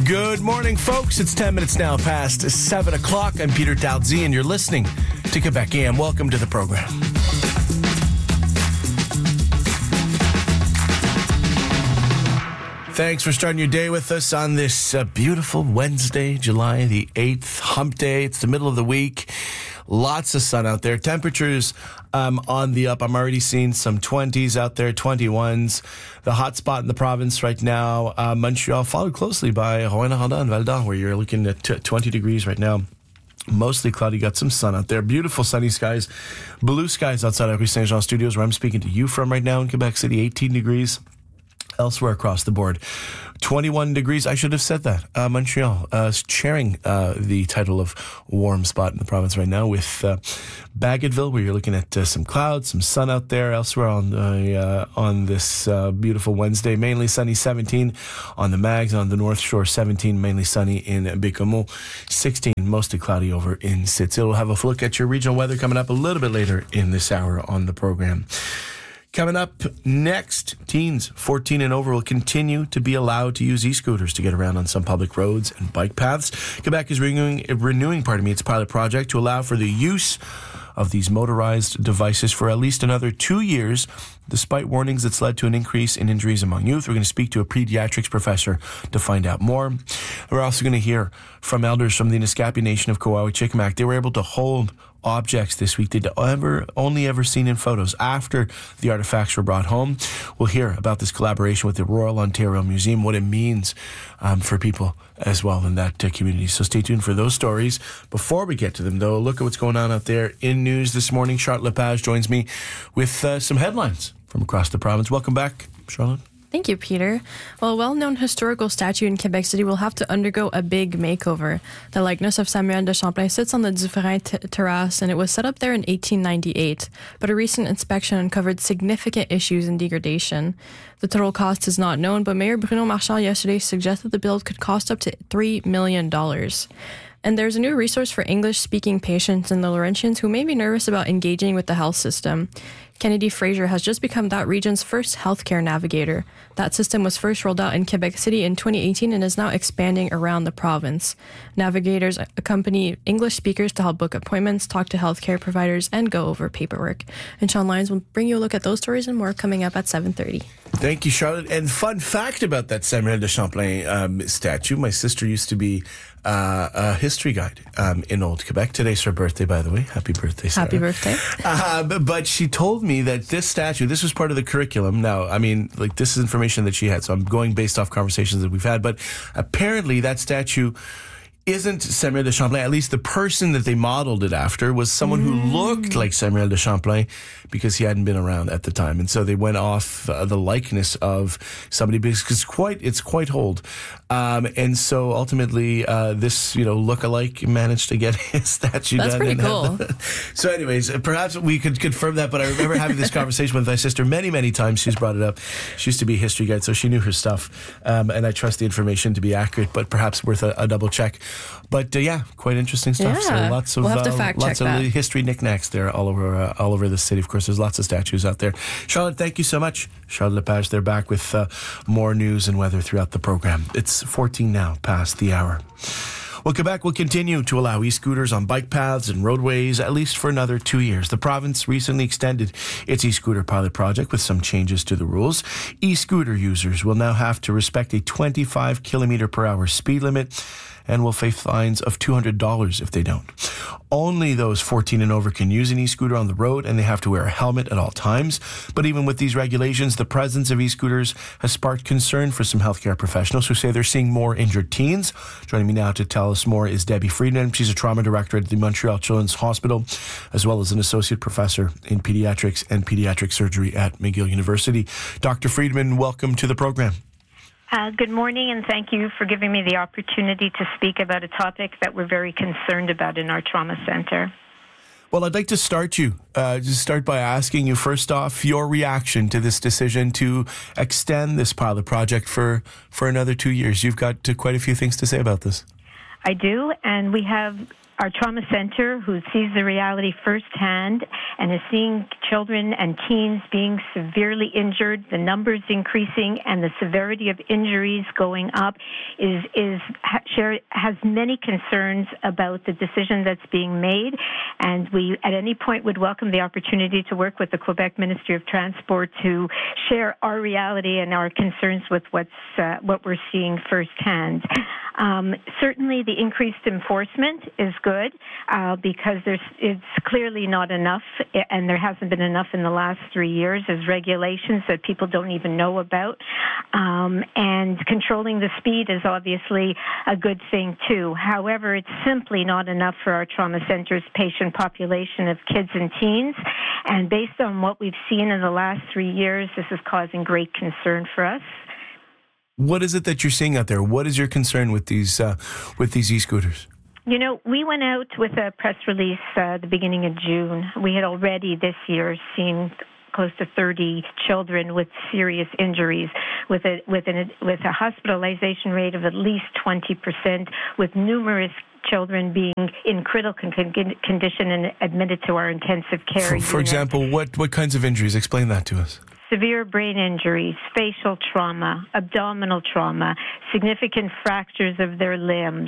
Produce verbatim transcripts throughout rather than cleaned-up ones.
Good morning, folks. It's ten minutes now past seven o'clock. I'm Peter Dalzi, and you're listening to Quebec A M. Welcome to the program. Thanks for starting your day with us on this uh, beautiful Wednesday, July the eighth, hump day. It's the middle of the week. Lots of sun out there. Temperatures um, on the up. I'm already seeing some twenties out there, twenty-ones. The hot spot in the province right now, uh, Montreal, followed closely by Rouyn-Noranda and Val-d'Or, where you're looking at t- twenty degrees right now. Mostly cloudy, got some sun out there. Beautiful sunny skies, blue skies outside of Rue Saint-Jean Studios, where I'm speaking to you from right now in Quebec City, eighteen degrees. Elsewhere across the board, twenty-one degrees. I should have said that. Uh, Montreal uh, sharing uh, the title of warm spot in the province right now with uh, Bagotville, where you're looking at uh, some clouds, some sun out there. Elsewhere on uh, uh, on this uh, beautiful Wednesday, mainly sunny, seventeen on the Mags, on the North Shore, seventeen, mainly sunny in Bécomo, sixteen, mostly cloudy over in Sept-Îles. We'll have a look at your regional weather coming up a little bit later in this hour on the program. Coming up next, teens fourteen and over will continue to be allowed to use e-scooters to get around on some public roads and bike paths. Quebec is renewing, renewing pardon me, its pilot project to allow for the use of these motorized devices for at least another two years, despite warnings that's led to an increase in injuries among youth. We're going to speak to a pediatrics professor to find out more. We're also going to hear from elders from the Naskapi Nation of Coahuila-Chicomac. They were able to hold objects this week they'd ever, only ever seen in photos after the artifacts were brought home. We'll hear about this collaboration with the Royal Ontario Museum, what it means um, for people as well in that uh, community. So stay tuned for those stories. Before we get to them, though, look at what's going on out there in news this morning. Charlotte Lepage joins me with uh, some headlines from across the province. Welcome back, Charlotte. Thank you, Peter. Well, a well-known historical statue in Quebec City will have to undergo a big makeover. The likeness of Samuel de Champlain sits on the Dufresne t- terrace, and it was set up there in eighteen ninety-eight. But a recent inspection uncovered significant issues and degradation. The total cost is not known, but Mayor Bruno Marchand yesterday suggested the build could cost up to three million dollars. And there's a new resource for English-speaking patients in the Laurentians who may be nervous about engaging with the health system. Kennedy Fraser has just become that region's first healthcare navigator. That system was first rolled out in Quebec City in twenty eighteen and is now expanding around the province. Navigators accompany English speakers to help book appointments, talk to healthcare providers, and go over paperwork. And Sean Lyons will bring you a look at those stories and more coming up at seven thirty. Thank you, Charlotte. And fun fact about that Samuel de Champlain um, statue, my sister used to be uh, a history guide um, in Old Quebec. Today's her birthday, by the way. Happy birthday, Sarah. Happy birthday. Uh, but, but she told me that this statue, this was part of the curriculum. Now, I mean, like, this is information that she had, so I'm going based off conversations that we've had. But apparently that statue isn't Samuel de Champlain. At least the person that they modeled it after was someone who mm. looked like Samuel de Champlain because he hadn't been around at the time. And so they went off uh, the likeness of somebody because it's quite, it's quite old. Um, and so ultimately, uh, this, you know, look-alike managed to get his statue That's done. That's pretty cool. The, so anyways, perhaps we could confirm that, but I remember having this conversation with my sister many, many times. She's brought it up. She used to be a history guide, so she knew her stuff. Um, and I trust the information to be accurate, but perhaps worth a, a double check. But uh, yeah, quite interesting stuff. Yeah. So lots of we'll have to uh, fact lots check of that. history knickknacks there all over uh, all over the city. Of course, there's lots of statues out there. Charlotte, thank you so much. Charlotte Lepage, they're back with uh, more news and weather throughout the program. It's fourteen now past the hour. Well, Quebec will continue to allow e-scooters on bike paths and roadways at least for another two years. The province recently extended its e-scooter pilot project with some changes to the rules. E-scooter users will now have to respect a twenty-five kilometer per hour speed limit and will face fines of two hundred dollars if they don't. Only those fourteen and over can use an e-scooter on the road, and they have to wear a helmet at all times. But even with these regulations, the presence of e-scooters has sparked concern for some healthcare professionals who say they're seeing more injured teens. Joining me now to tell us more is Debbie Friedman. She's a trauma director at the Montreal Children's Hospital, as well as an associate professor in pediatrics and pediatric surgery at McGill University. Doctor Friedman, welcome to the program. Uh, good morning, and thank you for giving me the opportunity to speak about a topic that we're very concerned about in our trauma center. Well, I'd like to start you, uh, just start by asking you first off your reaction to this decision to extend this pilot project for, for another two years. You've got uh, quite a few things to say about this. I do, and we have our trauma center, who sees the reality firsthand and is seeing children and teens being severely injured, the numbers increasing, and the severity of injuries going up, is is share, has many concerns about the decision that's being made. And we, at any point, would welcome the opportunity to work with the Quebec Ministry of Transport to share our reality and our concerns with what's uh, what we're seeing firsthand. Um, certainly, the increased enforcement is good uh, because there's it's clearly not enough, and there hasn't been enough in the last three years as regulations that people don't even know about. Um, and controlling the speed is obviously a good thing too. However, it's simply not enough for our trauma center's patient population of kids and teens. And based on what we've seen in the last three years, this is causing great concern for us. What is it that you're seeing out there? What is your concern with these uh, with these e-scooters? You know, we went out with a press release uh, the beginning of June. We had already this year seen close to thirty children with serious injuries, with a with an with a hospitalization rate of at least twenty percent, with numerous children being in critical condition and admitted to our intensive care For, unit. for example, what what kinds of injuries? Explain that to us. Severe brain injuries, facial trauma, abdominal trauma, significant fractures of their limbs,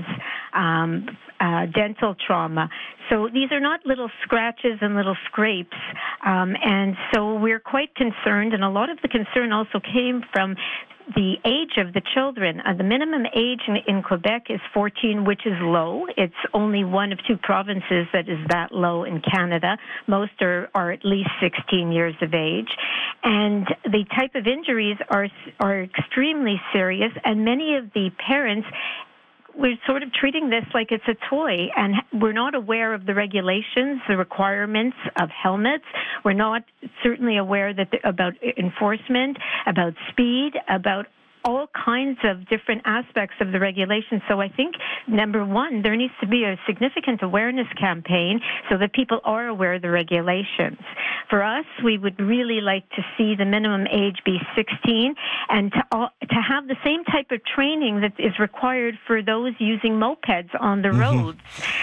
um, uh, dental trauma. So these are not little scratches and little scrapes. Um, and so we're quite concerned, and a lot of the concern also came from the age of the children. Uh, the minimum age in, in Quebec is fourteen, which is low. It's only one of two provinces that is that low in Canada. Most are, are at least sixteen years of age. And the type of injuries are are extremely serious, and many of the parents, we're sort of treating this like it's a toy, and we're not aware of the regulations, the requirements of helmets. We're not certainly aware that the, about enforcement, about speed, about all kinds of different aspects of the regulation. So I think, number one, there needs to be a significant awareness campaign so that people are aware of the regulations. For us, we would really like to see the minimum age be sixteen, and to, uh, to have the same type of training that is required for those using mopeds on the mm-hmm. roads.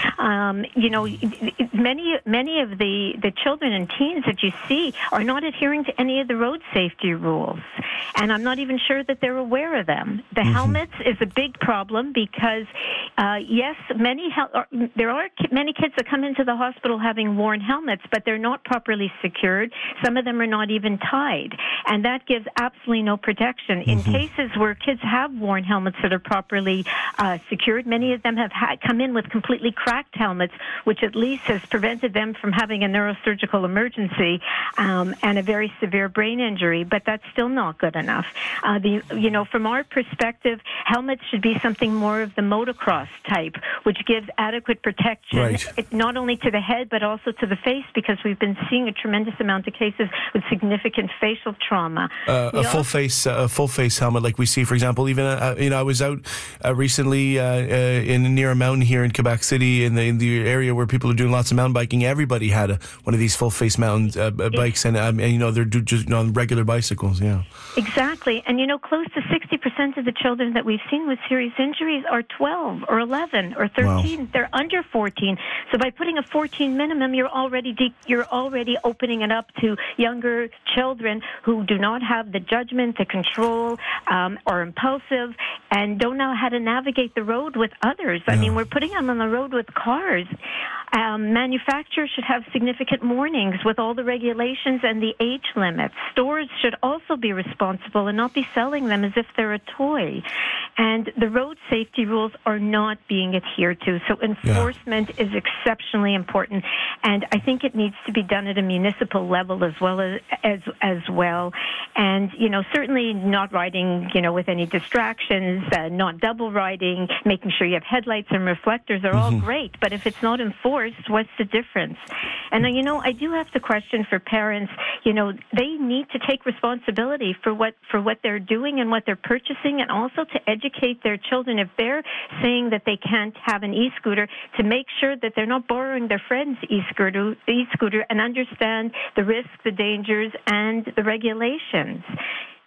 Um, you know, many many of the, the children and teens that you see are not adhering to any of the road safety rules, and I'm not even sure that they're aware of them. The mm-hmm. helmets is a big problem because, uh, yes, many hel- there are many kids that come into the hospital having worn helmets, but they're not properly secured. Some of them are not even tied, and that gives absolutely no protection. In mm-hmm. cases where kids have worn helmets that are properly uh, secured, many of them have ha- come in with completely cracked helmets, which at least has prevented them from having a neurosurgical emergency um, and a very severe brain injury, but that's still not good enough. Uh, the you know, from our perspective, helmets should be something more of the motocross type, which gives adequate protection, right. it, not only to the head but also to the face, because we've been seeing a tremendous amount of cases with significant facial trauma. Uh, a full face, uh, a full face helmet, like we see, for example, even uh, you know, I was out uh, recently uh, uh, in near a mountain here in Quebec City, in the in the area where people are doing lots of mountain biking. Everybody had a, one of these full face mountain uh, bikes, and, um, and you know, they're just you know, on regular bicycles. Yeah, exactly, and you know, close to sixty percent of the children that we've seen with serious injuries are twelve or eleven or thirteen. Wow. They're under fourteen. So by putting a fourteen minimum, you're already de- you're already opening it up to younger children who do not have the judgment, the control, um, are impulsive, and don't know how to navigate the road with others. Yeah. I mean, we're putting them on the road with cars. Um, manufacturers should have significant warnings with all the regulations and the age limits. Stores should also be responsible and not be selling them as if they're a toy. And the road safety rules are not being adhered to. So enforcement yeah. is exceptionally important. And I think it needs to be done at a municipal level as well as, as, as well. And, you know, certainly not riding, you know, with any distractions, uh, not double riding, making sure you have headlights and reflectors are mm-hmm. all great. But if it's not enforced, what's the difference? And, uh, you know, I do have to question for parents, you know, they need to take responsibility for what for what they're doing and what they're purchasing, and also to educate their children if they're saying that they can't have an e-scooter, to make sure that they're not borrowing their friend's e-scooter, e-scooter and understand the risks, the dangers, and the regulations.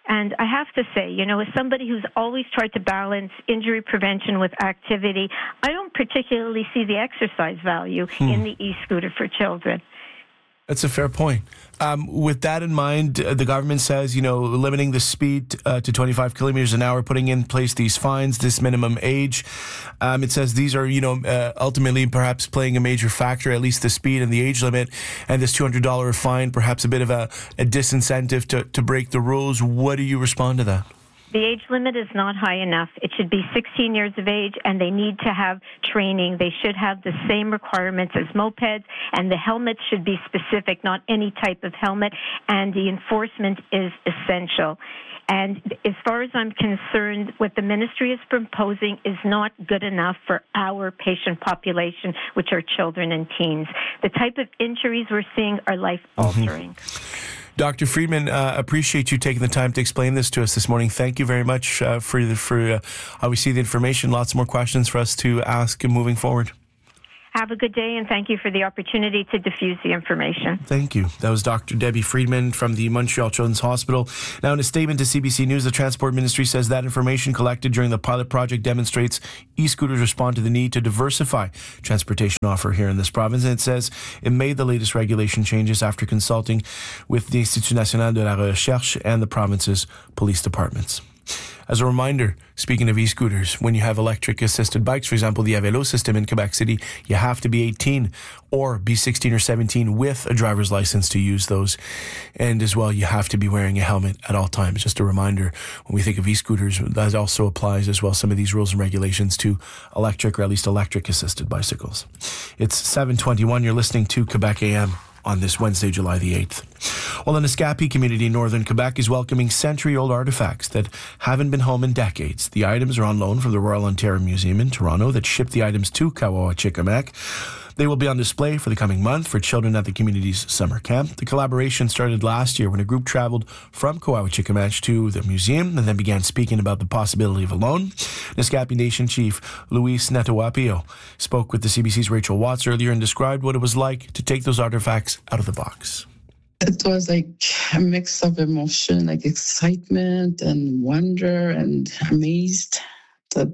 And I have to say, you know, as somebody who's always tried to balance injury prevention with activity, I don't particularly see the exercise value hmm. in the e-scooter for children. That's a fair point. Um, with that in mind, uh, the government says, you know, limiting the speed uh, to twenty-five kilometers an hour, putting in place these fines, this minimum age. Um, it says these are, you know, uh, ultimately perhaps playing a major factor, at least the speed and the age limit, and this two hundred dollars fine, perhaps a bit of a, a disincentive to, to break the rules. What do you respond to that? The age limit is not high enough. It should be sixteen years of age, and they need to have training. They should have the same requirements as mopeds, and the helmets should be specific, not any type of helmet, and the enforcement is essential. And as far as I'm concerned, what the ministry is proposing is not good enough for our patient population, which are children and teens. The type of injuries we're seeing are life-altering. Mm-hmm. Doctor Friedman, uh, appreciate you taking the time to explain this to us this morning. Thank you very much uh, for the, for uh, obviously the information. Lots more questions for us to ask moving forward. Have a good day, and thank you for the opportunity to diffuse the information. Thank you. That was Doctor Debbie Friedman from the Montreal Children's Hospital. Now, in a statement to C B C News, the Transport Ministry says that information collected during the pilot project demonstrates e-scooters respond to the need to diversify transportation offer here in this province. And it says it made the latest regulation changes after consulting with the Institut National de la Recherche and the province's police departments. As a reminder, speaking of e-scooters, when you have electric assisted bikes, for example, the Avelo system in Quebec City, you have to be eighteen or be sixteen or seventeen with a driver's license to use those. And as well, you have to be wearing a helmet at all times. Just a reminder, when we think of e-scooters, that also applies as well, some of these rules and regulations to electric or at least electric assisted bicycles. It's seven twenty-one. You're listening to Quebec A M on this Wednesday, July the eighth. Well, the Naskapi community in northern Quebec is welcoming century-old artifacts that haven't been home in decades. The items are on loan from the Royal Ontario Museum in Toronto that shipped the items to Kawawa-Chikamak. They will be on display for the coming month for children at the community's summer camp. The collaboration started last year when a group traveled from Kawawa-Chikamak to the museum and then began speaking about the possibility of a loan. Naskapi Nation Chief Luis Netawapio spoke with the C B C's Rachel Watts earlier and described what it was like to take those artifacts out of the box. It was like a mix of emotion, like excitement and wonder and amazed that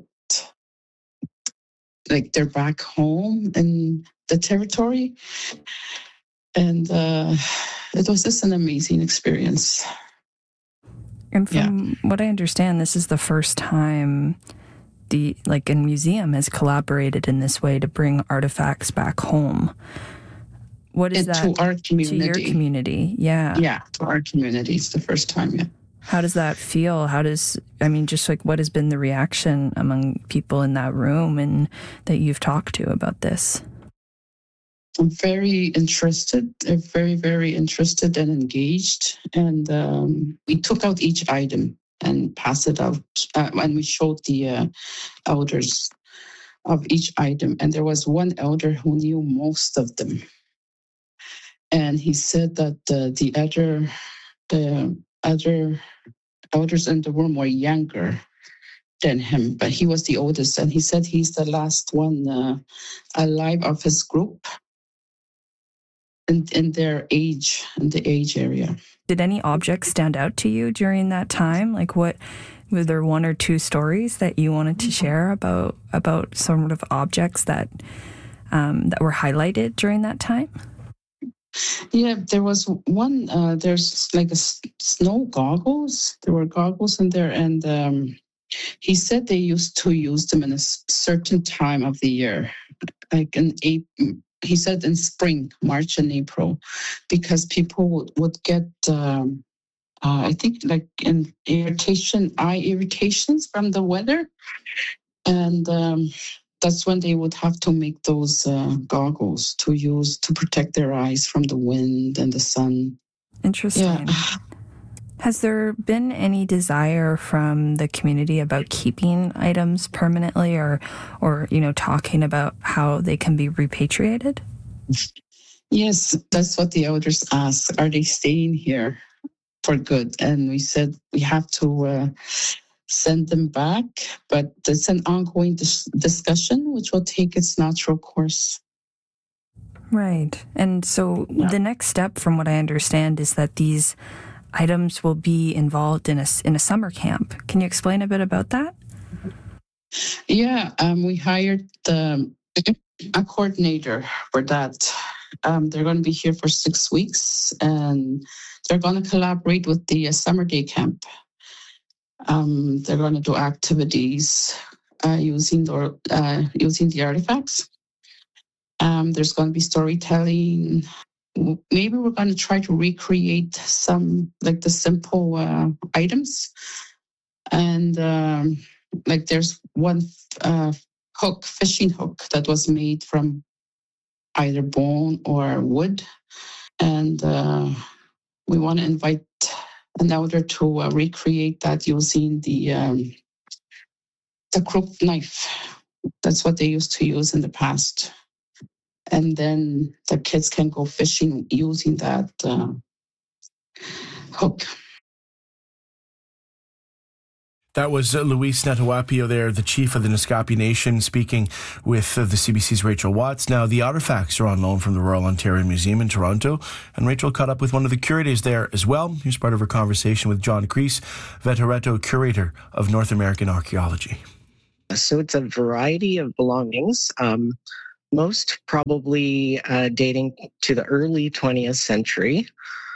like they're back home in the territory. And uh, it was just an amazing experience. And from yeah. what I understand, this is the first time the like a museum has collaborated in this way to bring artifacts back home. What is it, that to our community? To your community, yeah. Yeah, to our community. It's the first time, yeah. How does that feel? How does, I mean, just like what has been the reaction among people in that room and that you've talked to about this? I'm very interested, very, very interested and engaged. And um, we took out each item and passed it out. Uh, and we showed the uh, elders of each item. And there was one elder who knew most of them. And he said that uh, the other, the other elders in the room were younger than him, but he was the oldest. And he said he's the last one uh, alive of his group in, in their age, in the age area. Did any objects stand out to you during that time? Like what, were there one or two stories that you wanted to share about, about sort of objects that, um, that were highlighted during that time? Yeah, there was one, uh, there's like a snow goggles. There were goggles in there. And um, he said they used to use them in a certain time of the year, like in April. He said in spring, March and April, because people would, would get, um, uh, I think like an irritation, eye irritations from the weather. And um, that's when they would have to make those uh, goggles to use to protect their eyes from the wind and the sun. Interesting. Yeah. Has there been any desire from the community about keeping items permanently or, or you know, talking about how they can be repatriated? Yes, that's what the elders asked. Are they staying here for good? And we said we have to uh, send them back, but it's an ongoing dis- discussion which will take its natural course. Right. And so yeah. the next step, from what I understand, is that these items will be involved in a, in a summer camp. Can you explain a bit about that? Yeah, um, we hired um, a coordinator for that. Um, they're going to be here for six weeks, and they're going to collaborate with the uh, summer day camp. Um, they're going to do activities uh, using the uh, using the artifacts. Um, there's going to be storytelling. Maybe we're going to try to recreate some like the simple uh, items, and um, like there's one uh, hook, fishing hook that was made from either bone or wood, and uh, we want to invite an elder to uh, recreate that using the um, the crooked knife. That's what they used to use in the past. And then the kids can go fishing using that uh, hook. That was uh, Luis Netawapio there, the chief of the Naskapi Nation, speaking with uh, the C B C's Rachel Watts. Now, the artifacts are on loan from the Royal Ontario Museum in Toronto, and Rachel caught up with one of the curators there as well. Here's part of her conversation with John Creese, Veteretto Curator of North American Archaeology. So it's a variety of belongings, um, most probably uh, dating to the early twentieth century.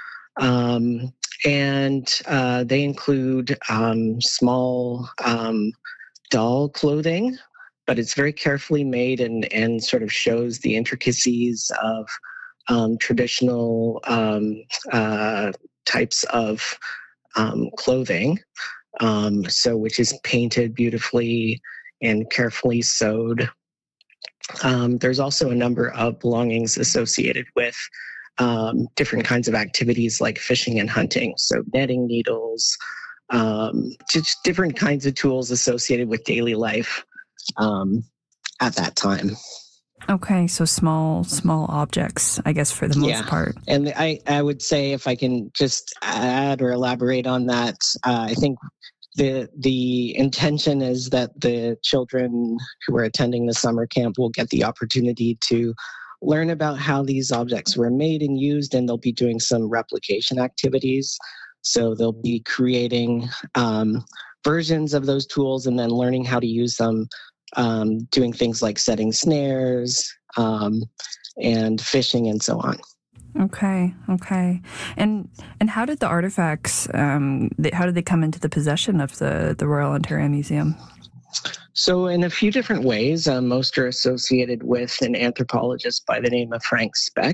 Um, and uh, they include um, small um, doll clothing, but it's very carefully made and, and sort of shows the intricacies of um, traditional um, uh, types of um, clothing, um, so which is painted beautifully and carefully sewed. Um, there's also a number of belongings associated with um, different kinds of activities like fishing and hunting. So netting needles, um, just different kinds of tools associated with daily life um, at that time. Okay, so small, small objects, I guess, for the most yeah. part. And I, I would say, if I can just add or elaborate on that, uh, I think The the intention is that the children who are attending the summer camp will get the opportunity to learn about how these objects were made and used, and they'll be doing some replication activities. So they'll be creating um, versions of those tools and then learning how to use them, um, doing things like setting snares um, and fishing and so on. Okay, okay. And and how did the artifacts, um, they, how did they come into the possession of the, the Royal Ontario Museum? So in a few different ways, uh, most are associated with an anthropologist by the name of Frank Speck.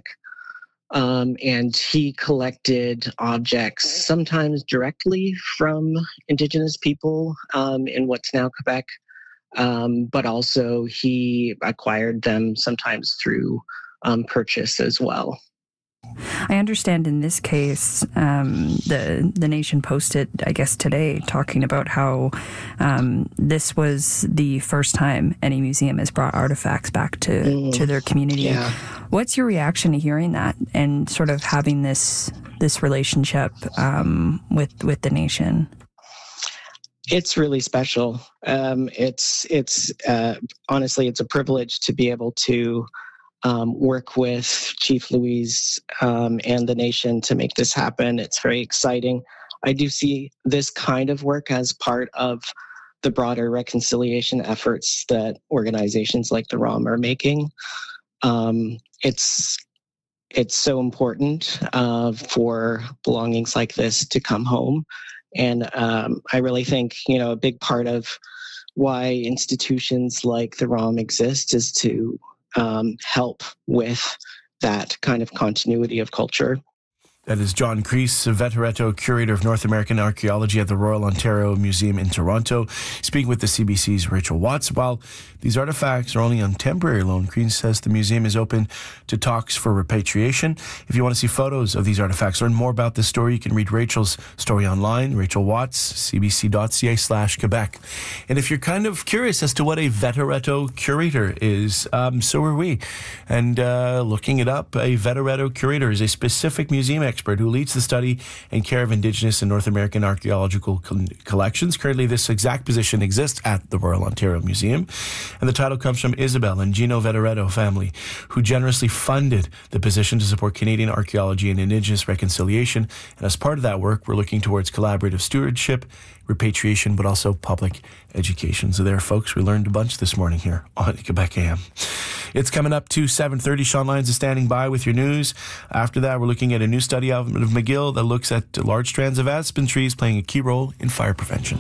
Um, and he collected objects sometimes directly from Indigenous people um, in what's now Quebec, um, but also he acquired them sometimes through um, purchase as well. I understand in this case, um, the the nation posted, I guess, today, talking about how um, this was the first time any museum has brought artifacts back to, mm, to their community. Yeah. What's your reaction to hearing that and sort of having this this relationship um, with with the nation? It's really special. Um, it's it's uh, honestly, it's a privilege to be able to Um, work with Chief Louise um, and the nation to make this happen. It's very exciting. I do see this kind of work as part of the broader reconciliation efforts that organizations like the R O M are making. Um, it's it's so important uh, for belongings like this to come home. And um, I really think, you know, a big part of why institutions like the R O M exist is to Um, help with that kind of continuity of culture. That is John Creese, Veteretto Curator of North American Archaeology at the Royal Ontario Museum in Toronto, speaking with the C B C's Rachel Watts. While these artifacts are only on temporary loan, Creese says the museum is open to talks for repatriation. If you want to see photos of these artifacts, learn more about this story, you can read Rachel's story online, Rachel Watts, cbc.ca slash Quebec. And if you're kind of curious as to what a Veteretto Curator is, um, so are we. And uh, looking it up, a Veteretto Curator is a specific museum expert who leads the study and care of Indigenous and North American archaeological co- collections. Currently, this exact position exists at the Royal Ontario Museum. And the title comes from Isabel and Gino Vetoretto family, who generously funded the position to support Canadian archaeology and Indigenous reconciliation. And as part of that work, we're looking towards collaborative stewardship, repatriation, but also public education. So there, folks, we learned a bunch this morning here on Quebec A M. It's coming up to seven thirty. Sean Lyons is standing by with your news. After that, we're looking at a new study out of McGill that looks at large strands of aspen trees playing a key role in fire prevention.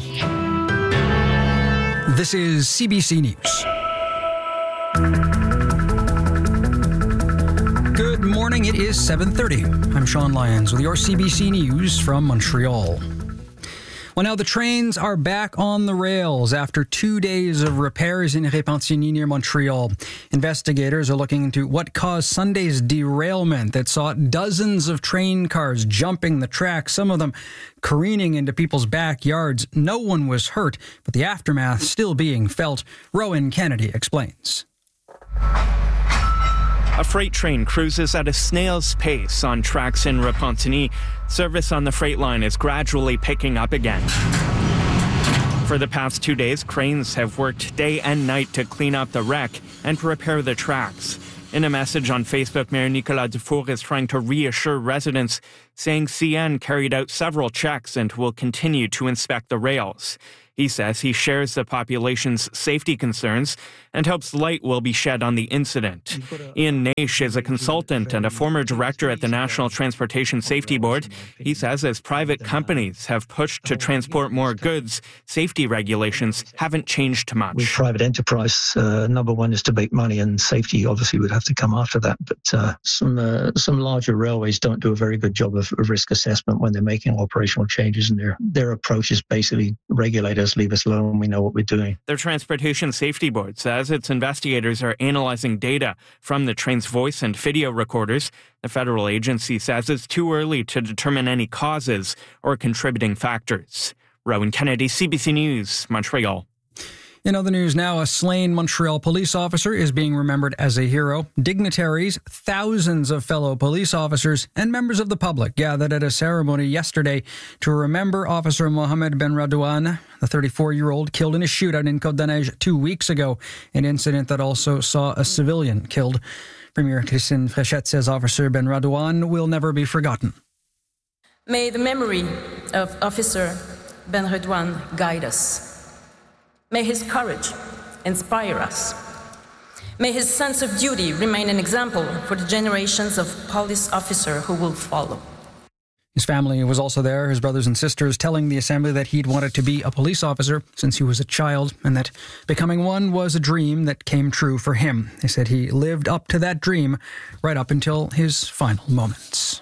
This is C B C News. Good morning. It is seven thirty. I'm Sean Lyons with your C B C News from Montreal. Well, now the trains are back on the rails after two days of repairs in Repentigny near Montreal. Investigators are looking into what caused Sunday's derailment that saw dozens of train cars jumping the track, some of them careening into people's backyards. No one was hurt, but the aftermath still being felt. Rowan Kennedy explains. A freight train cruises at a snail's pace on tracks in Repentigny. Service on the freight line is gradually picking up again. For the past two days, cranes have worked day and night to clean up the wreck and repair the tracks. In a message on Facebook, Mayor Nicolas Dufour is trying to reassure residents, saying C N carried out several checks and will continue to inspect the rails. He says he shares the population's safety concerns and hopes light will be shed on the incident. Ian Naish is a consultant and a former director at the National Transportation Safety Board. He says as private companies have pushed to transport more goods, safety regulations haven't changed much. With private enterprise, uh, number one is to make money, and safety obviously would have to come after that. But uh, some uh, some larger railways don't do a very good job of, of risk assessment when they're making operational changes, and their their approach is basically regulators leave us alone, we know what we're doing. The Transportation Safety Board says its investigators are analyzing data from the train's voice and video recorders. The federal agency says it's too early to determine any causes or contributing factors. Rowan Kennedy, C B C News, Montreal. In other news now, a slain Montreal police officer is being remembered as a hero. Dignitaries, thousands of fellow police officers, and members of the public gathered at a ceremony yesterday to remember Officer Mohamed Benradouane, the thirty-four-year-old killed in a shootout in Côte-des-Neiges two weeks ago, an incident that also saw a civilian killed. Premier Christine Fréchette says Officer Benradouane will never be forgotten. May the memory of Officer Benradouane guide us. May his courage inspire us. May his sense of duty remain an example for the generations of police officers who will follow. His family was also there, his brothers and sisters, telling the assembly that he'd wanted to be a police officer since he was a child and that becoming one was a dream that came true for him. They said he lived up to that dream right up until his final moments.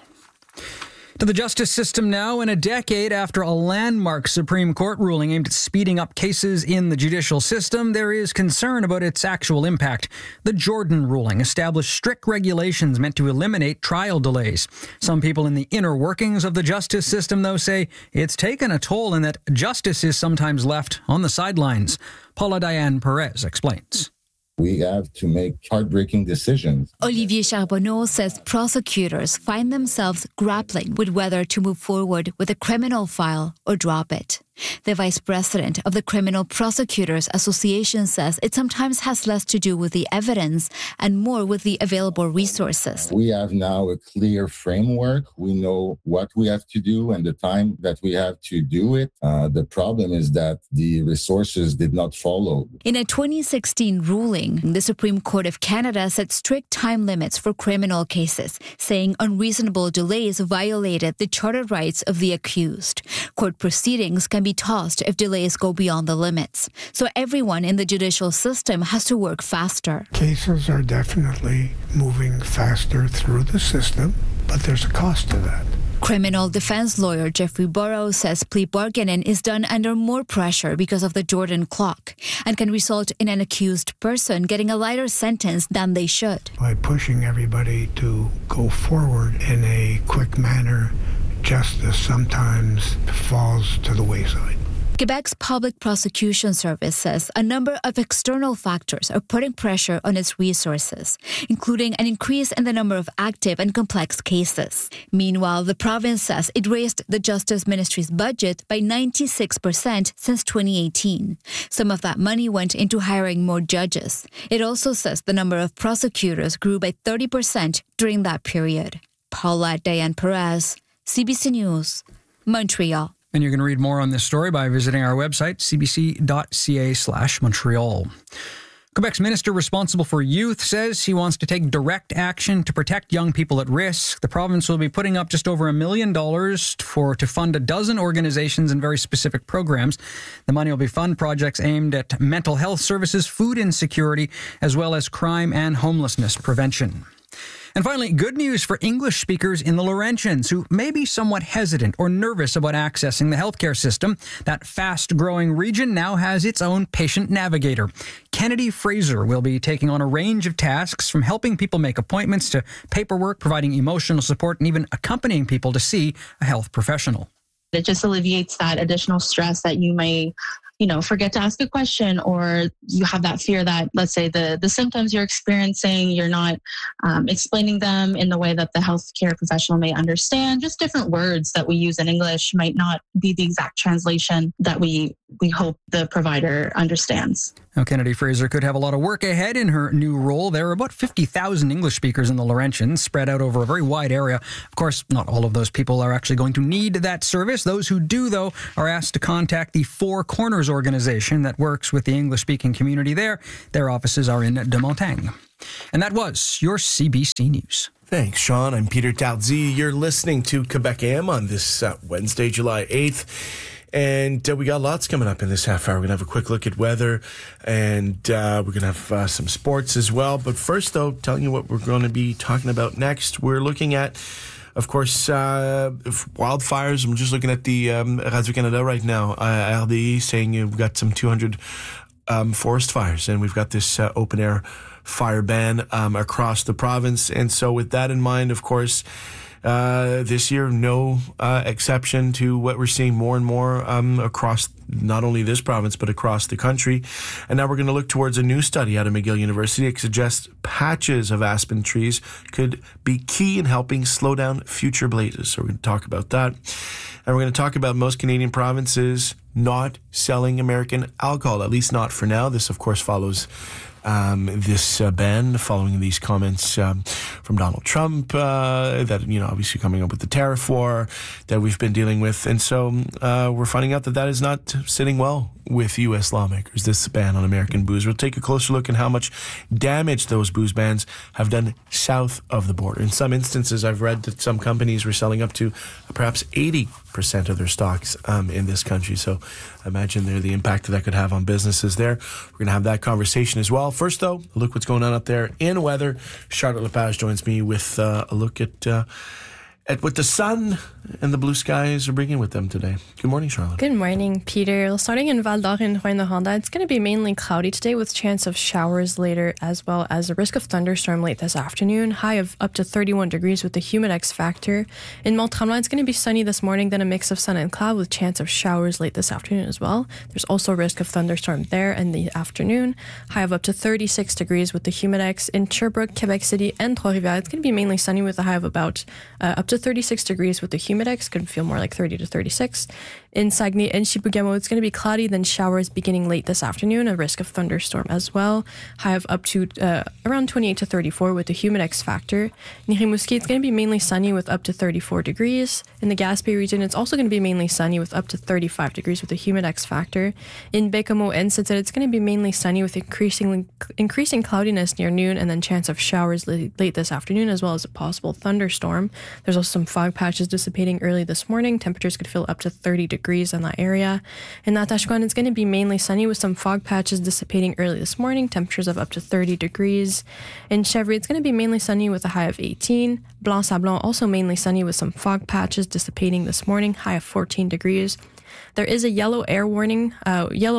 To the justice system now, in a decade after a landmark Supreme Court ruling aimed at speeding up cases in the judicial system, there is concern about its actual impact. The Jordan ruling established strict regulations meant to eliminate trial delays. Some people in the inner workings of the justice system, though, say it's taken a toll and that justice is sometimes left on the sidelines. Paula Diane Perez explains. We have to make heartbreaking decisions. Olivier Charbonneau says prosecutors find themselves grappling with whether to move forward with a criminal file or drop it. The vice president of the Criminal Prosecutors Association says it sometimes has less to do with the evidence and more with the available resources. We have now a clear framework. We know what we have to do and the time that we have to do it. Uh, the problem is that the resources did not follow. In a twenty sixteen ruling, the Supreme Court of Canada set strict time limits for criminal cases, saying unreasonable delays violated the charter rights of the accused. Court proceedings can be tossed if delays go beyond the limits. So everyone in the judicial system has to work faster. Cases are definitely moving faster through the system, but there's a cost to that. Criminal defense lawyer Jeffrey Burrows says plea bargaining is done under more pressure because of the Jordan clock and can result in an accused person getting a lighter sentence than they should. By pushing everybody to go forward in a quick manner, justice sometimes falls to the wayside. Quebec's Public Prosecution Service says a number of external factors are putting pressure on its resources, including an increase in the number of active and complex cases. Meanwhile, the province says it raised the Justice Ministry's budget by ninety-six percent since twenty eighteen. Some of that money went into hiring more judges. It also says the number of prosecutors grew by thirty percent during that period. Paula Diane Perez, C B C News, Montreal. And you can read more on this story by visiting our website, cbc.ca slash Montreal. Quebec's minister responsible for youth says he wants to take direct action to protect young people at risk. The province will be putting up just over a million dollars for to fund a dozen organizations and very specific programs. The money will be fund projects aimed at mental health services, food insecurity, as well as crime and homelessness prevention. And finally, good news for English speakers in the Laurentians who may be somewhat hesitant or nervous about accessing the healthcare system. That fast-growing region now has its own patient navigator. Kennedy Fraser will be taking on a range of tasks, from helping people make appointments to paperwork, providing emotional support, and even accompanying people to see a health professional. It just alleviates that additional stress that you may, you know, forget to ask a question, or you have that fear that, let's say, the, the symptoms you're experiencing, you're not um, explaining them in the way that the healthcare professional may understand. Just different words that we use in English might not be the exact translation that we we hope the provider understands. Now, Kennedy Fraser could have a lot of work ahead in her new role. There are about fifty thousand English speakers in the Laurentians, spread out over a very wide area. Of course, not all of those people are actually going to need that service. Those who do, though, are asked to contact the Four Corners organization that works with the English-speaking community there. Their offices are in De Montagne. And that was your C B C News. Thanks, Sean. I'm Peter Tardy. You're listening to Quebec A M on this uh, Wednesday, July eighth. And uh, we got lots coming up in this half hour. We're going to have a quick look at weather, and uh, we're going to have uh, some sports as well. But first, though, telling you what we're going to be talking about next. We're looking at, of course, uh, wildfires. I'm just looking at the um, Radio-Canada right now. Uh, R D E saying you've got some two hundred um, forest fires, and we've got this uh, open-air fire ban um, across the province. And so with that in mind, of course, Uh, this year, no uh, exception to what we're seeing more and more um, across not only this province, but across the country. And now we're going to look towards a new study out of McGill University. It suggests patches of aspen trees could be key in helping slow down future blazes. So we're going to talk about that. And we're going to talk about most Canadian provinces not selling American alcohol, at least not for now. This, of course, follows Um, this uh, ban following these comments um, from Donald Trump uh, that, you know, obviously coming up with the tariff war that we've been dealing with. And so uh, we're finding out that that is not sitting well with U S lawmakers, this ban on American booze. We'll take a closer look at how much damage those booze bans have done south of the border. In some instances, I've read that some companies were selling up to perhaps eighty percent of their stocks um, in this country. So imagine there the impact that, that could have on businesses there. We're going to have that conversation as well. First, though, look what's going on up there in weather. Charlotte Lepage joins me with uh, a look at uh, at what the sun and the blue skies are bringing with them today. Good morning, Charlotte. Good morning, Peter. Starting in Val d'Or and Rouyn-Noranda, it's going to be mainly cloudy today with chance of showers later, as well as a risk of thunderstorm late this afternoon. High of up to thirty-one degrees with the humidex factor. In Mont-Tremblant, it's going to be sunny this morning, then a mix of sun and cloud with chance of showers late this afternoon as well. There's also a risk of thunderstorm there in the afternoon. High of up to thirty-six degrees with the humidex. In Sherbrooke, Quebec City, and Trois-Rivières, it's going to be mainly sunny with a high of about uh, up to thirty-six degrees with the humidex. Could feel more like thirty to thirty-six. In Saguenay and Chibougamau, it's going to be cloudy, then showers beginning late this afternoon, a risk of thunderstorm as well. High of up to uh, around twenty-eight to thirty-four with the humidex factor. In Rimouski, it's going to be mainly sunny with up to thirty-four degrees. In the Gaspé region, it's also going to be mainly sunny with up to thirty-five degrees with the humidex factor. In Bécomo and Sept-Îles, it's going to be mainly sunny with increasing, increasing cloudiness near noon, and then chance of showers late, late this afternoon, as well as a possible thunderstorm. There's also some fog patches dissipating early this morning. Temperatures could feel up to thirty degrees in that area. In Natashquan, it's going to be mainly sunny with some fog patches dissipating early this morning. Temperatures of up to thirty degrees. In Chevry, it's going to be mainly sunny with a high of eighteen. Blanc-Sablon, also mainly sunny with some fog patches dissipating this morning. High of fourteen degrees. There is a yellow air warning, uh, yellow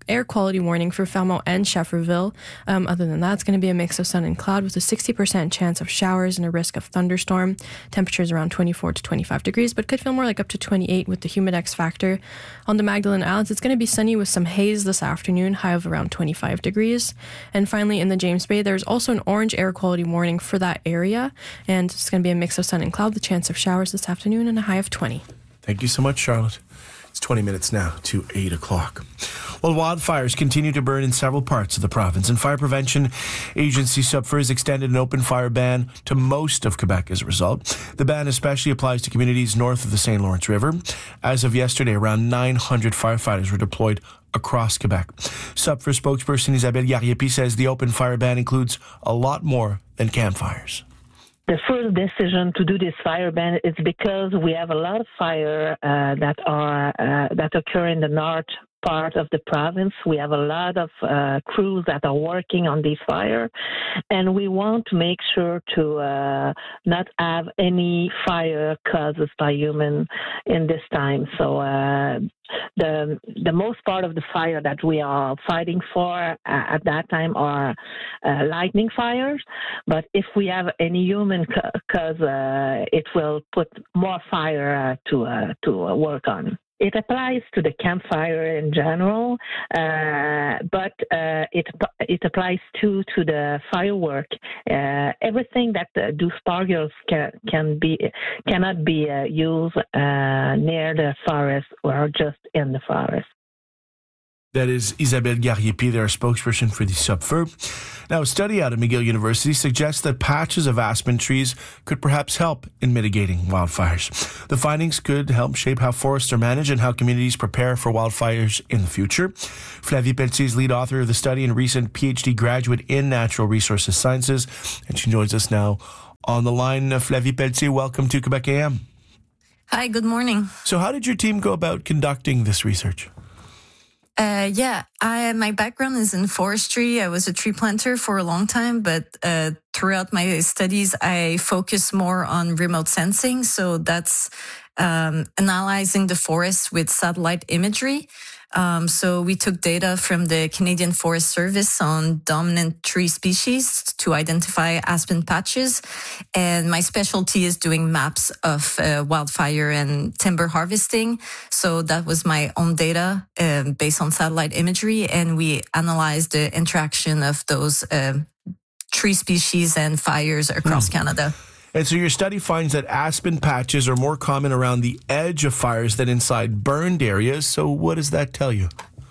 air quality warning for Fermont and Schefferville. Um, other than that, it's going to be a mix of sun and cloud with a sixty percent chance of showers and a risk of thunderstorm. Temperatures around twenty-four to twenty-five degrees, but could feel more like up to twenty-eight with the humidex factor. On the Magdalen Islands, it's going to be sunny with some haze this afternoon, high of around twenty-five degrees. And finally, in the James Bay, there's also an orange air quality warning for that area, and it's going to be a mix of sun and cloud, the chance of showers this afternoon, and a high of twenty. Thank you so much, Charlotte. It's twenty minutes now to eight o'clock. Well, wildfires continue to burn in several parts of the province, and Fire Prevention Agency SUPFER has extended an open fire ban to most of Quebec as a result. The ban especially applies to communities north of the Saint Lawrence River. As of yesterday, around nine hundred firefighters were deployed across Quebec. SUPFER spokesperson Isabelle Gariepi says the open fire ban includes a lot more than campfires. The first decision to do this fire ban is because we have a lot of fire uh, that are uh, that occur in the north part of the province. We have a lot of uh, crews that are working on this fire, and we want to make sure to uh, not have any fire causes by human in this time. So uh, the the most part of the fire that we are fighting for uh, at that time are uh, lightning fires. But if we have any human cause, uh, it will put more fire uh, to uh, to uh, work on. It applies to the campfire in general, uh, but uh, it it applies too to the firework. Uh, everything that uh, do sparkles can can be cannot be uh, used uh, near the forest or just in the forest. That is Isabelle Gariepi, their spokesperson for the SUPFER. Now, a study out of McGill University suggests that patches of aspen trees could perhaps help in mitigating wildfires. The findings could help shape how forests are managed and how communities prepare for wildfires in the future. Flavie Pelletier is lead author of the study and recent P H D graduate in Natural Resources Sciences, and she joins us now on the line. Flavie Pelletier, welcome to Quebec A M. Hi, good morning. So how did your team go about conducting this research? Uh, yeah, I, my background is in forestry. I was a tree planter for a long time, but uh, throughout my studies, I focus more on remote sensing. So that's um, analyzing the forest with satellite imagery. Um, so we took data from the Canadian Forest Service on dominant tree species to identify aspen patches. And my specialty is doing maps of uh, wildfire and timber harvesting. So that was my own data um, based on satellite imagery. And we analyzed the interaction of those uh, tree species and fires across hmm. Canada. And so your study finds that aspen patches are more common around the edge of fires than inside burned areas. So what does that tell you?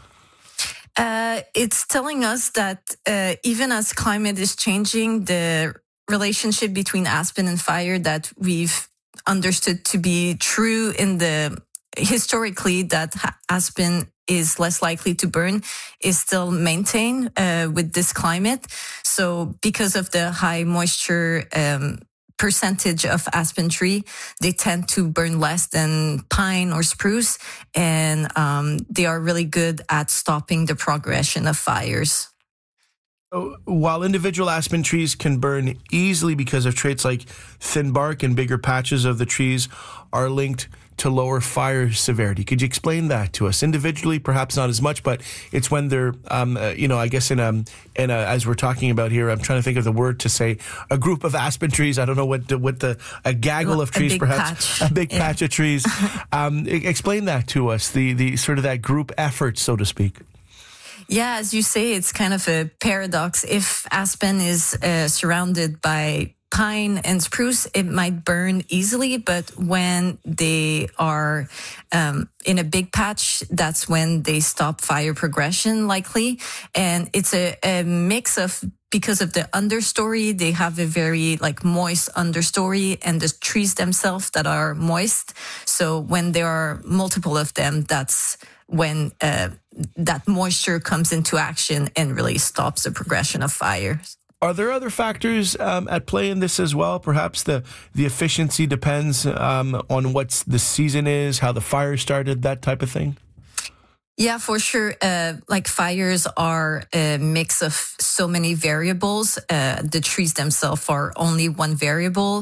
Uh, it's telling us that uh, even as climate is changing, the relationship between aspen and fire that we've understood to be true in the historically that aspen is less likely to burn is still maintained uh, with this climate. So because of the high moisture um percentage of aspen tree, they tend to burn less than pine or spruce, and um, they are really good at stopping the progression of fires. So, while individual aspen trees can burn easily because of traits like thin bark and bigger patches of the trees are linked to lower fire severity. Could you explain that to us? Individually, perhaps not as much, but it's when they're, um, uh, you know, I guess in a, in a, as we're talking about here, I'm trying to think of the word to say a group of aspen trees. I don't know what the, what the, a gaggle of trees, a big perhaps, patch. a big yeah. patch of trees. um, explain that to us, the, the sort of that group effort, so to speak. Yeah, as you say, it's kind of a paradox. If aspen is uh, surrounded by pine and spruce, it might burn easily, but when they are um, in a big patch, that's when they stop fire progression likely. And it's a, a mix of, because of the understory, they have a very like moist understory and the trees themselves that are moist. So when there are multiple of them, that's when uh, that moisture comes into action and really stops the progression of fires. Are there other factors um, at play in this as well? Perhaps the, the efficiency depends um, on what the season is, how the fire started, that type of thing? Yeah, for sure. Uh, like fires are a mix of so many variables. Uh, the trees themselves are only one variable.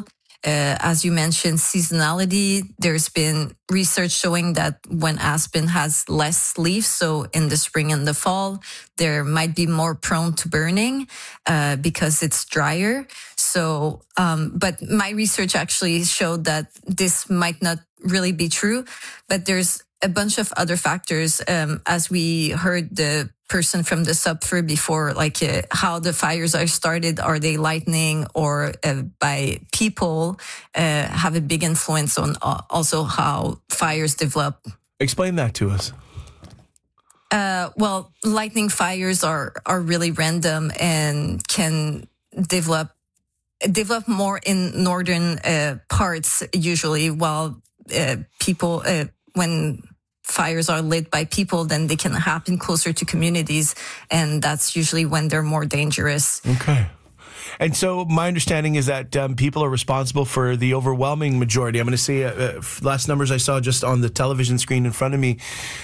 uh, as you mentioned, seasonality. There's been research showing that when aspen has less leaves, so in the spring and the fall, there might be more prone to burning uh, because it's drier. So, um, but my research actually showed that this might not really be true, but there's a bunch of other factors. Um, as we heard the person from the Subfir before, like uh, how the fires are started, are they lightning or uh, by people, uh, have a big influence on uh, also how fires develop. Explain that to us. Uh, well, lightning fires are, are really random and can develop develop more in northern uh, parts usually, while uh, people, uh, when fires are lit by people, then they can happen closer to communities, and that's usually when they're more dangerous. Okay. And so my understanding is that um, people are responsible for the overwhelming majority. I'm going to say uh, uh, last numbers I saw just on the television screen in front of me,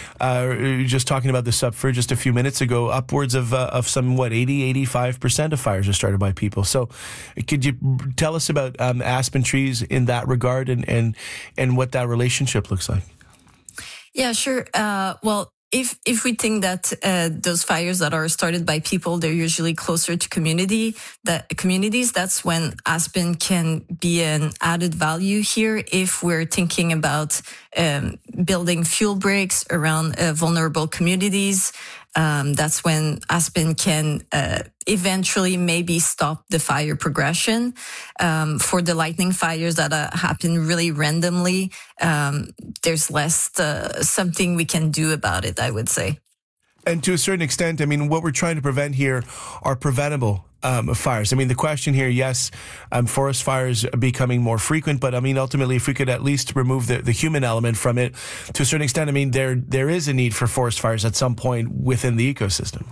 uh, just talking about the Subfir just a few minutes ago, upwards of uh, of some, what, eighty, eighty-five percent of fires are started by people. So could you tell us about um, aspen trees in that regard and, and, and what that relationship looks like? Yeah, sure. Uh, well, If if we think that uh, those fires that are started by people, they're usually closer to community that communities, that's when aspen can be an added value here. If we're thinking about um, building fuel breaks around uh, vulnerable communities, um, that's when aspen can uh, eventually maybe stop the fire progression. Um, for the lightning fires that uh, happen really randomly, um, there's less uh, something we can do about it, I would say. And to a certain extent, I mean, what we're trying to prevent here are preventable um, fires. I mean, the question here, yes, um, forest fires are becoming more frequent, but I mean, ultimately, if we could at least remove the, the human element from it, to a certain extent, I mean, there there is a need for forest fires at some point within the ecosystem.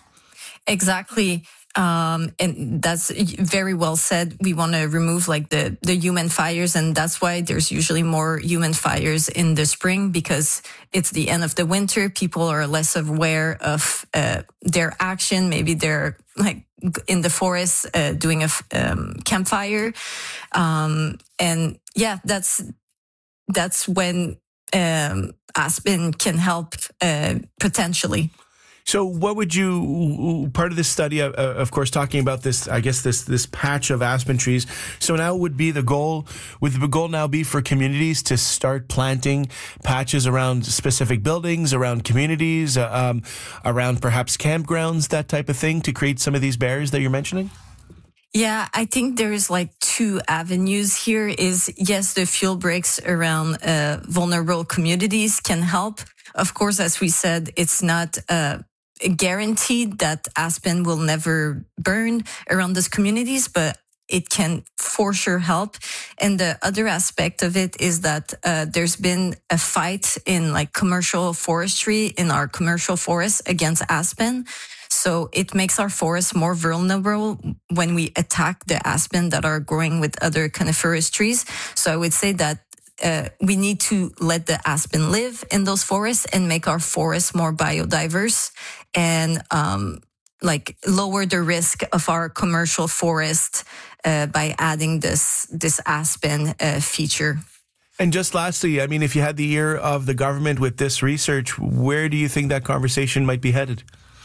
Exactly. Um, and that's very well said. We want to remove like the, the human fires, and that's why there's usually more human fires in the spring, because it's the end of the winter. People are less aware of uh, their action. Maybe they're like in the forest uh, doing a um, campfire. Um, and yeah, that's, that's when um, aspen can help uh, potentially. So what would you, part of this study, uh, of course, talking about this, I guess this this patch of aspen trees. So now would be the goal, would the goal now be for communities to start planting patches around specific buildings, around communities, uh, um, around perhaps campgrounds, that type of thing, to create some of these barriers that you're mentioning? Yeah, I think there's like two avenues here. Is yes, the fuel breaks around uh, vulnerable communities can help. Of course, as we said, it's not uh, guaranteed that aspen will never burn around those communities, but it can for sure help. And the other aspect of it is that uh, there's been a fight in like commercial forestry in our commercial forests against aspen. So it makes our forests more vulnerable when we attack the aspen that are growing with other coniferous trees. So I would say that uh, we need to let the aspen live in those forests and make our forests more biodiverse, and um, like lower the risk of our commercial forest uh, by adding this this aspen uh, feature. And just lastly, I mean, if you had the ear of the government with this research, where do you think that conversation might be headed?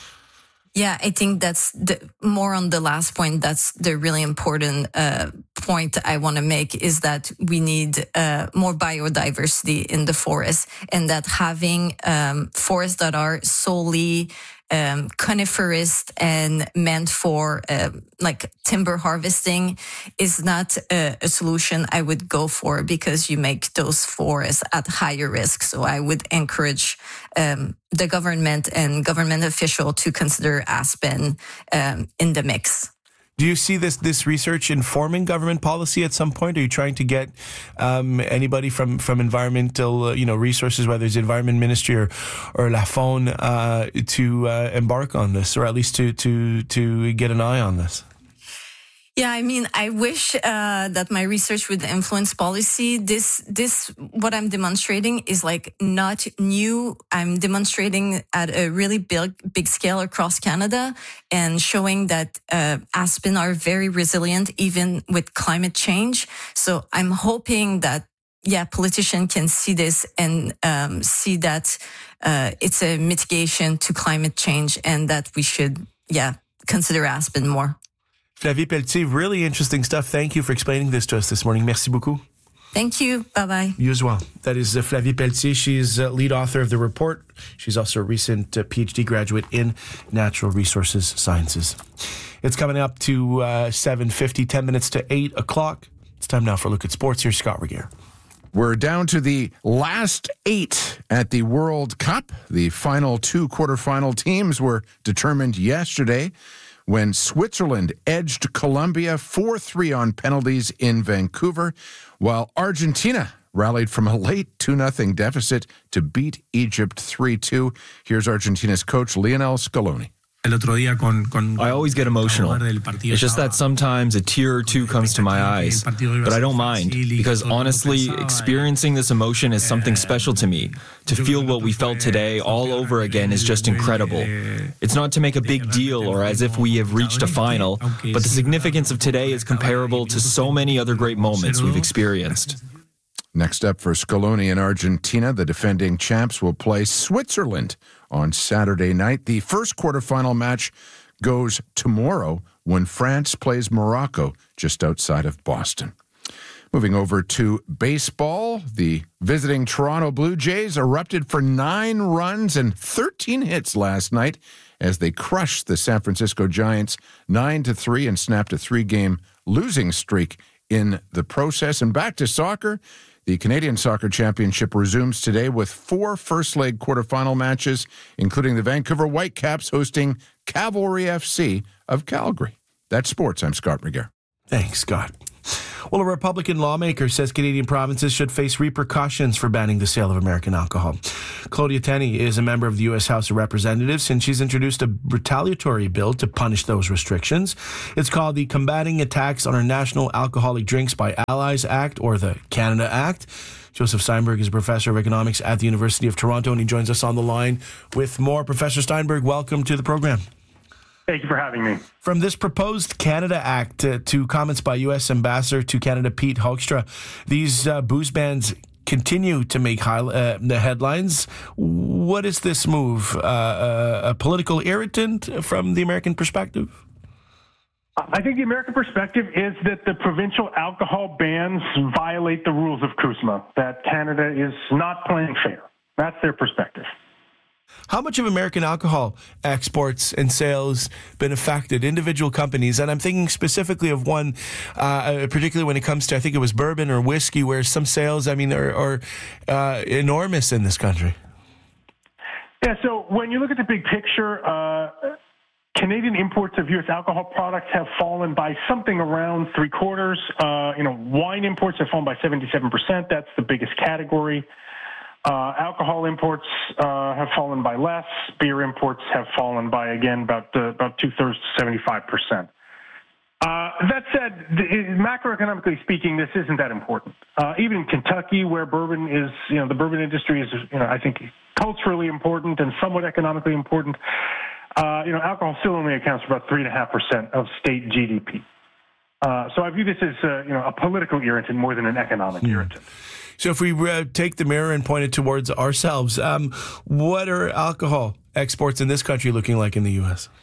Yeah, I think that's the, more on the last point. That's the really important uh, point I want to make, is that we need uh, more biodiversity in the forest, and that having um, forests that are solely um, coniferous and meant for uh, like timber harvesting is not a, a solution I would go for, because you make those forests at higher risk. So I would encourage um, the government and government official to consider aspen um, in the mix. Do you see this this research informing government policy at some point? Are you trying to get um, anybody from from environmental uh, you know resources, whether it's the Environment Ministry or or La Faune, uh, to uh, embark on this, or at least to to to get an eye on this? Yeah, I mean, I wish uh, that my research would influence policy. This, this, what I'm demonstrating is like not new. I'm demonstrating at a really big, big scale across Canada and showing that uh, aspen are very resilient even with climate change. So I'm hoping that, yeah, politicians can see this and um, see that uh, it's a mitigation to climate change and that we should, yeah, consider aspen more. Flavie Pelletier, really interesting stuff. Thank you for explaining this to us this morning. Merci beaucoup. Thank you. Bye-bye. You as well. That is uh, Flavie Pelletier. She's uh, lead author of the report. She's also a recent uh, PhD graduate in natural resources sciences. It's coming up to uh, seven fifty, ten minutes to eight o'clock. It's time now for a look at sports. Here's Scott Regier. We're down to the last eight at the World Cup. The final two quarterfinal teams were determined yesterday when Switzerland edged Colombia four three on penalties in Vancouver, while Argentina rallied from a late two nothing deficit to beat Egypt three two. Here's Argentina's coach, Lionel Scaloni. I always get emotional. It's just that sometimes a tear or two comes to my eyes. But I don't mind, because honestly, experiencing this emotion is something special to me. To feel what we felt today all over again is just incredible. It's not to make a big deal or as if we have reached a final, but the significance of today is comparable to so many other great moments we've experienced. Next up for Scaloni in Argentina, the defending champs will play Switzerland on Saturday night. The first quarterfinal match goes tomorrow when France plays Morocco just outside of Boston. Moving over to baseball, the visiting Toronto Blue Jays erupted for nine runs and thirteen hits last night as they crushed the San Francisco Giants nine to three and snapped a three-game losing streak in the process. And back to soccer. The Canadian Soccer Championship resumes today with four first-leg quarterfinal matches, including the Vancouver Whitecaps hosting Cavalry F C of Calgary. That's sports. I'm Scott Regier. Thanks, Scott. Well, a Republican lawmaker says Canadian provinces should face repercussions for banning the sale of American alcohol. Claudia Tenney is a member of the U S House of Representatives, and she's introduced a retaliatory bill to punish those restrictions. It's called the Combating Attacks on Our National Alcoholic Drinks by Allies Act, or the Canada Act. Joseph Steinberg is a professor of economics at the University of Toronto, and he joins us on the line with more. Professor Steinberg, welcome to the program. Thank you for having me. From this proposed Canada Act uh, to comments by U S Ambassador to Canada Pete Hoekstra, these uh, booze bans continue to make high, uh, the headlines. What is this move? Uh, uh, a political irritant from the American perspective? I think the American perspective is that the provincial alcohol bans violate the rules of CUSMA, that Canada is not playing fair. That's their perspective. How much of American alcohol exports and sales been affected? Individual companies, and I'm thinking specifically of one, uh, particularly when it comes to, I think it was bourbon or whiskey, where some sales, I mean, are, are uh, enormous in this country. Yeah, so when you look at the big picture, uh, Canadian imports of U S alcohol products have fallen by something around three quarters. Uh, you know, wine imports have fallen by seventy-seven percent. That's the biggest category. Uh, alcohol imports uh, have fallen by less. Beer imports have fallen by, again, about uh, about two-thirds to seventy-five percent. Uh, that said, the, macroeconomically speaking, this isn't that important. Uh, even in Kentucky, where bourbon is, you know, the bourbon industry is, you know, I think culturally important and somewhat economically important, uh, you know, alcohol still only accounts for about three point five percent of state G D P. Uh, so I view this as, uh, you know, a political irritant more than an economic mm. irritant. So if we uh, take the mirror and point it towards ourselves, um, what are alcohol exports in this country looking like in the U S?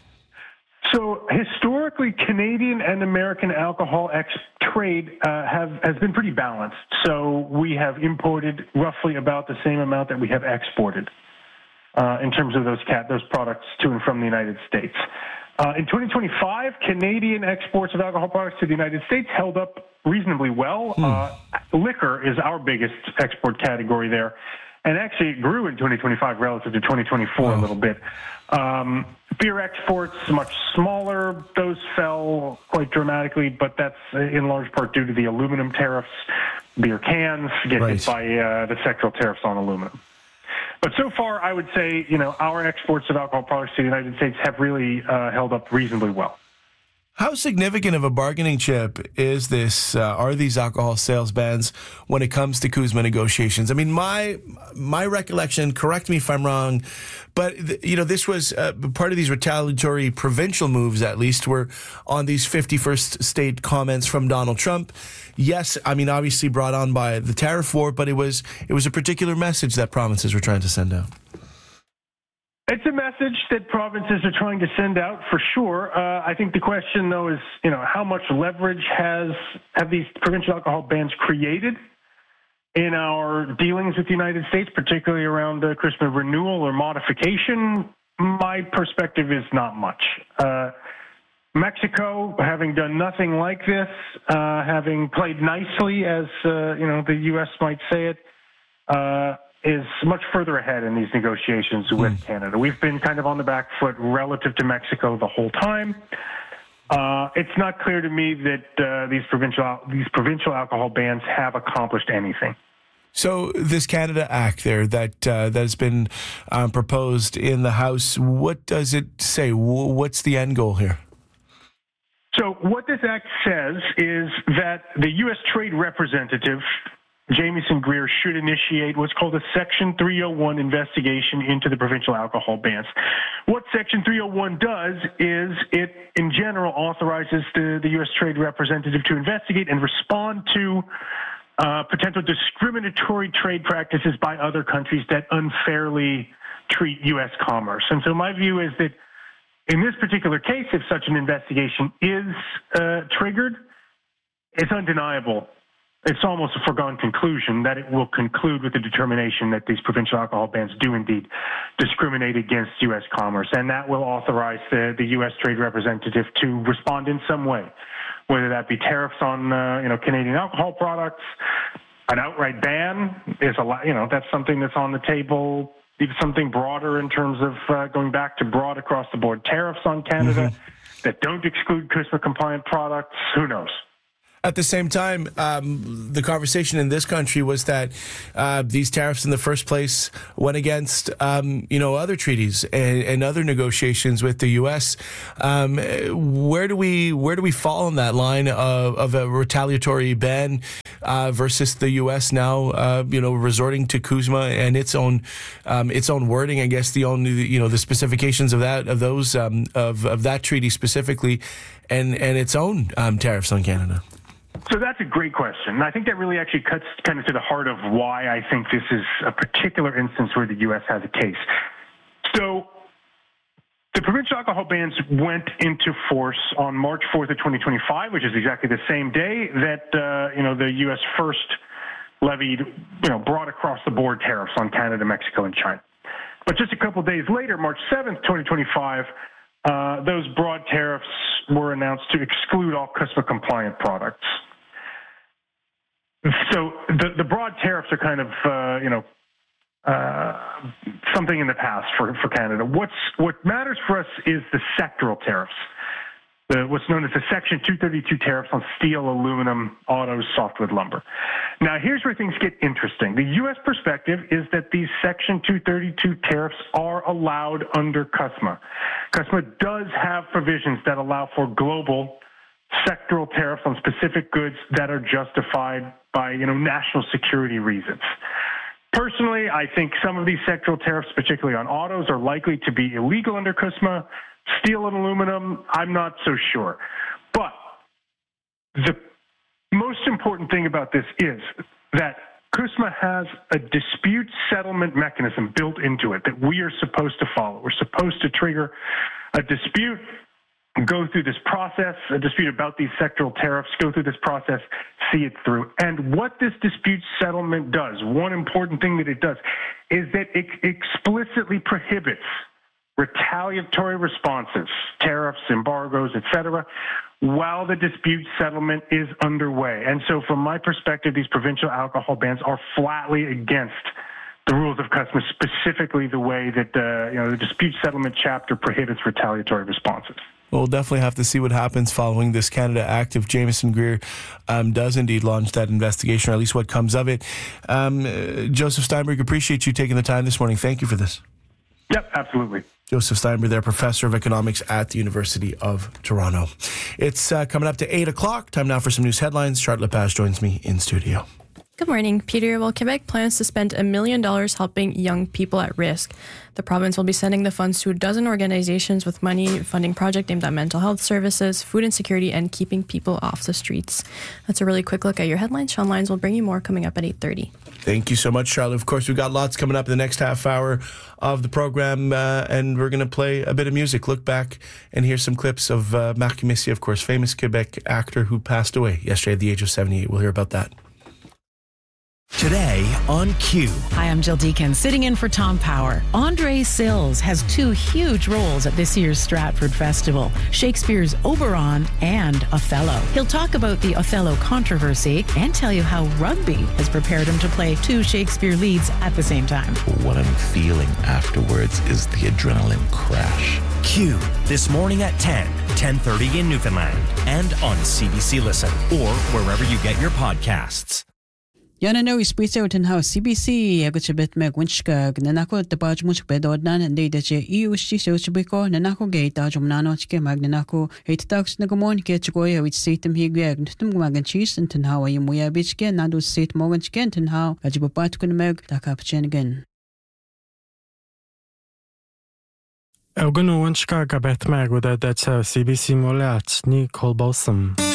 So historically, Canadian and American alcohol ex- trade uh, have has been pretty balanced. So we have imported roughly about the same amount that we have exported uh, in terms of those cat those products to and from the United States. Uh, in twenty twenty-five, Canadian exports of alcohol products to the United States held up reasonably well. Hmm. Uh, liquor is our biggest export category there, and actually it grew in twenty twenty-five relative to twenty twenty-four oh. a little bit. Um, beer exports, much smaller. Those fell quite dramatically, but that's in large part due to the aluminum tariffs. Beer cans get right. hit by uh, the sectoral tariffs on aluminum. But so far, I would say, you know, our exports of alcohol products to the United States have really uh, held up reasonably well. How significant of a bargaining chip is this? Uh, are these alcohol sales bans when it comes to CUSMA negotiations? I mean, my my recollection. Correct me if I'm wrong, but th- you know, this was uh, part of these retaliatory provincial moves. At least were on these fifty-first state comments from Donald Trump. Yes, I mean, obviously brought on by the tariff war, but it was it was a particular message that provinces were trying to send out. It's a message that provinces are trying to send out for sure. Uh, I think the question, though, is you know how much leverage has have these provincial alcohol bans created in our dealings with the United States, particularly around the CUSMA renewal or modification? My perspective is not much. Uh, Mexico, having done nothing like this, uh, having played nicely, as uh, you know the U S might say it. Uh, is much further ahead in these negotiations mm. with Canada. We've been kind of on the back foot relative to Mexico the whole time. Uh, it's not clear to me that uh, these provincial these provincial alcohol bans have accomplished anything. So this Canada Act there that uh, that has been um, proposed in the House, what does it say? What's the end goal here? So what this act says is that the U S Trade Representative, Jamieson Greer, should initiate what's called a Section three oh one investigation into the provincial alcohol bans. What Section three oh one does is it, in general, authorizes the, the U S Trade Representative to investigate and respond to uh, potential discriminatory trade practices by other countries that unfairly treat U S commerce. And so my view is that in this particular case, if such an investigation is uh, triggered, it's undeniable. It's almost a foregone conclusion that it will conclude with the determination that these provincial alcohol bans do indeed discriminate against U S commerce, and that will authorize the, the U S Trade Representative to respond in some way, whether that be tariffs on uh, you know Canadian alcohol products, an outright ban is a lot. You know that's something that's on the table. Even something broader in terms of uh, going back to broad across the board tariffs on Canada mm-hmm. that don't exclude CUSMA compliant products. Who knows? At the same time, um, the conversation in this country was that uh, these tariffs in the first place went against, um, you know, other treaties and, and other negotiations with the U S. Um, where do we where do we fall on that line of, of a retaliatory ban uh, versus the U S now, uh, you know, resorting to CUSMA and its own um, its own wording? I guess the only you know the specifications of that of those um, of of that treaty specifically, and and its own um, tariffs on Canada. So that's a great question. And I think that really actually cuts kind of to the heart of why I think this is a particular instance where the U S has a case. So the provincial alcohol bans went into force on March fourth of twenty twenty-five, which is exactly the same day that, uh, you know, the U S first levied, you know, broad across the board tariffs on Canada, Mexico, and China. But just a couple of days later, March seventh, twenty twenty-five, uh, those broad tariffs were announced to exclude all CUSMA compliant products. So the, the broad tariffs are kind of, uh, you know, uh, something in the past for, for Canada. What's what matters for us is the sectoral tariffs, the, what's known as the Section two thirty-two tariffs on steel, aluminum, autos, softwood lumber. Now, here's where things get interesting. The U S perspective is that these Section two thirty-two tariffs are allowed under CUSMA. CUSMA does have provisions that allow for global sectoral tariffs on specific goods that are justified by, you know, national security reasons. Personally, I think some of these sectoral tariffs, particularly on autos, are likely to be illegal under CUSMA. Steel and aluminum, I'm not so sure. But the most important thing about this is that CUSMA has a dispute settlement mechanism built into it that we are supposed to follow. We're supposed to trigger a dispute, go through this process, a dispute about these sectoral tariffs, go through this process, see it through. And what this dispute settlement does, one important thing that it does, is that it explicitly prohibits retaliatory responses, tariffs, embargoes, et cetera, while the dispute settlement is underway. And so from my perspective, these provincial alcohol bans are flatly against the rules of CUSMA, specifically the way that uh, you know the dispute settlement chapter prohibits retaliatory responses. We'll definitely have to see what happens following this Canada Act if Jamieson Greer um, does indeed launch that investigation, or at least what comes of it. Um, uh, Joseph Steinberg, appreciate you taking the time this morning. Thank you for this. Yep, absolutely. Joseph Steinberg there, professor of economics at the University of Toronto. It's uh, coming up to eight o'clock. Time now for some news headlines. Charlotte Lepage joins me in studio. Good morning, Peter. Well, Quebec plans to spend a million dollars helping young people at risk. The province will be sending the funds to a dozen organizations with money funding projects aimed at mental health services, food insecurity, and keeping people off the streets. That's a really quick look at your headlines. Sean Lyons will bring you more coming up at eight thirty. Thank you so much, Charlotte. Of course, we've got lots coming up in the next half hour of the program, uh, and we're going to play a bit of music. Look back and hear some clips of uh, Marc Messier, of course, famous Quebec actor who passed away yesterday at the age of seventy-eight. We'll hear about that. Today on Q. Hi, I'm Jill Deacon, sitting in for Tom Power. Andre Sills has two huge roles at this year's Stratford Festival, Shakespeare's Oberon and Othello. He'll talk about the Othello controversy and tell you how rugby has prepared him to play two Shakespeare leads at the same time. What I'm feeling afterwards is the adrenaline crash. Q, this morning at ten, ten thirty in Newfoundland, and on C B C Listen, or wherever you get your podcasts. Yana no isprito ten house C B C agutbet meg winchka nanako the baj much bedodnan and they that E U shi so chibiko nanako gate dajum nanochke magnanako eight tax nagamon ketchoya which seat them higag tum magan cheese and ten how you muya bitchke nadu seat morgan kent and how ajibat kun meg takapchen again. Elgunu winchka gabet meg with that C B C molat ni kolbosum.